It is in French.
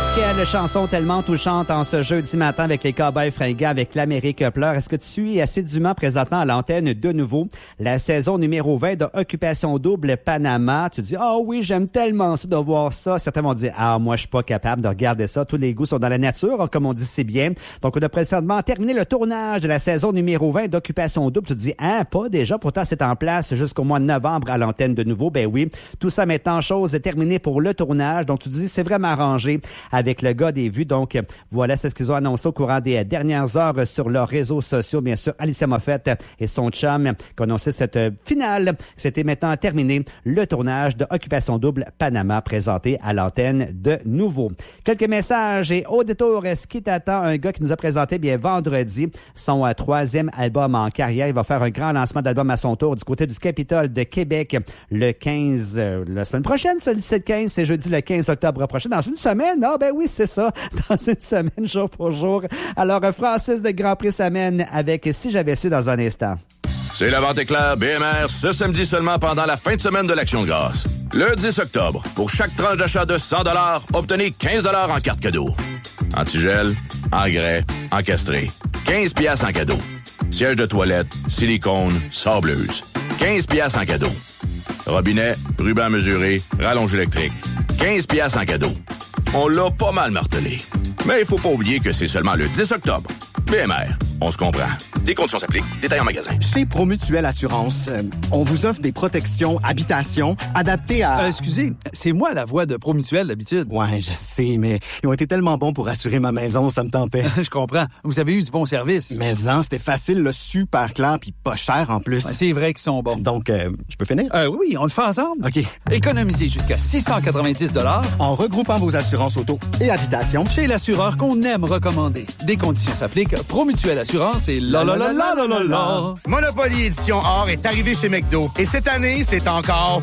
Quelle chanson tellement touchante en ce jeudi matin avec les Cowboys fringants, avec l'Amérique pleure. Est-ce que tu suis assidûment présentement à l'antenne de nouveau la saison numéro 20 de Occupation Double Panama? Tu dis, oui, j'aime tellement ça de voir ça. Certains vont dire, moi, je suis pas capable de regarder ça. Tous les goûts sont dans la nature, comme on dit si bien. Donc, on a précédemment terminé le tournage de la saison numéro 20 d'Occupation Double. Tu te dis, pas déjà. Pourtant, c'est en place jusqu'au mois de novembre à l'antenne de nouveau. Ben oui, tout ça maintenant, chose est terminée pour le tournage. Donc, tu te dis, c'est vraiment arrangé avec le gars des vues. Donc, voilà, c'est ce qu'ils ont annoncé au courant des dernières heures sur leurs réseaux sociaux. Bien sûr, Alicia Moffett et son chum qui ont annoncé cette finale. C'était maintenant terminé le tournage de Occupation Double Panama présenté à l'antenne de nouveau. Quelques messages et au détour, ce qui t'attend, un gars qui nous a présenté bien vendredi son troisième album en carrière. Il va faire un grand lancement d'album à son tour du côté du Capitole de Québec le 15, la semaine prochaine, c'est le 17-15, c'est jeudi le 15 octobre prochain. Dans une semaine, ben oui, c'est ça, dans une semaine, jour pour jour. Alors, Francis de Grand Prix s'amène avec Si j'avais su dans un instant. C'est la vente éclair BMR ce samedi seulement pendant la fin de semaine de l'Action de grâce. Le 10 octobre, pour chaque tranche d'achat de 100 $, obtenez 15 $ en carte cadeau. Antigel, engrais, encastré. 15 $ en cadeau. Siège de toilette, silicone, sableuse. 15 $ en cadeau. Robinet, ruban mesuré, rallonge électrique. 15 $ en cadeau. On l'a pas mal martelé. Mais il faut pas oublier que c'est seulement le 10 octobre. BMR, on se comprend. Des conditions s'appliquent. Détails en magasin. Chez Promutuelle Assurance, on vous offre des protections habitation adaptées à... Excusez, c'est moi la voix de Promutuelle d'habitude. Ouais, je sais, mais ils ont été tellement bons pour assurer ma maison, ça me tentait. Je comprends. Vous avez eu du bon service. Mais c'était facile, là, super clair, puis pas cher en plus. Ouais, c'est vrai qu'ils sont bons. Donc, je peux finir? Oui, on le fait ensemble. OK. Économisez jusqu'à 690 $ en regroupant vos assurances auto et habitation chez l'assureur qu'on aime recommander. Des conditions s'appliquent. Promutuelle Assurance et la. Monopoly Édition Or est arrivé chez McDo. Et cette année, c'est encore